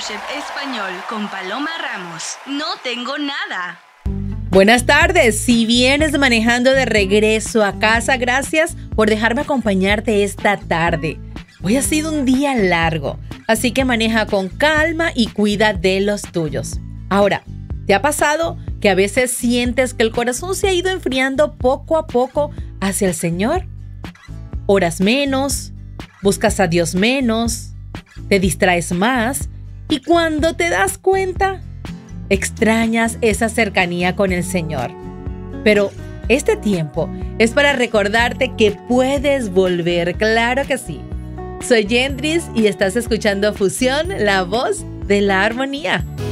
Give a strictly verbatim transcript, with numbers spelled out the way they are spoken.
Worship Español con Paloma Ramos. No tengo nada. Buenas tardes. Si vienes manejando de regreso a casa, gracias por dejarme acompañarte esta tarde. Hoy ha sido un día largo, así que maneja con calma y cuida de los tuyos. Ahora, ¿te ha pasado que a veces sientes que el corazón se ha ido enfriando poco a poco hacia el Señor? Oras menos, buscas a Dios menos, te distraes más y cuando te das cuenta, extrañas esa cercanía con el Señor. Pero este tiempo es para recordarte que puedes volver, claro que sí. Soy Yendris y estás escuchando Fusión, la voz de la armonía.